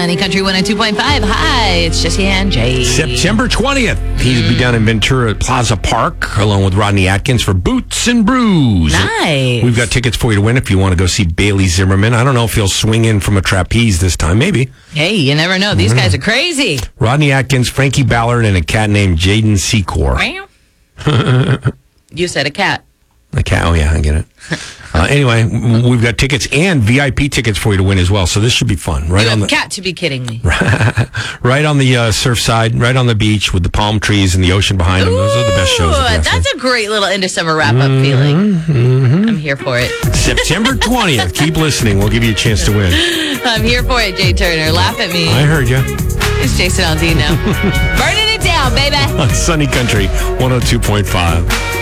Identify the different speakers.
Speaker 1: Sunny Country 102.5. Hi, it's Jesse and Jay.
Speaker 2: September 20th. He'll be down in Ventura at Plaza Park along with Rodney Atkins for Boots and Brews.
Speaker 1: Nice.
Speaker 2: We've got tickets for you to win if you want to go see Bailey Zimmerman. I don't know if he'll swing in from a trapeze this time. Maybe.
Speaker 1: Hey, you never know. These guys are crazy.
Speaker 2: Rodney Atkins, Frankie Ballard, and a cat named Jaden Secor.
Speaker 1: You said a cat.
Speaker 2: A cat? Oh, yeah, I get it. Anyway, we've got tickets and VIP tickets for you to win as well, so this should be fun. Right
Speaker 1: You
Speaker 2: on
Speaker 1: have
Speaker 2: the
Speaker 1: cat to be kidding me.
Speaker 2: right on the surf side, right on the beach with the palm trees and the ocean behind them. Those are the best shows.
Speaker 1: That's a great little end of summer wrap-up feeling. I'm here for it.
Speaker 2: September 20th. Keep listening. We'll give you a chance to win.
Speaker 1: I'm here for it, Jay Turner. Laugh at me.
Speaker 2: I heard you.
Speaker 1: It's Jason Aldean now. Burning it down, baby.
Speaker 2: On Sunny Country 102.5.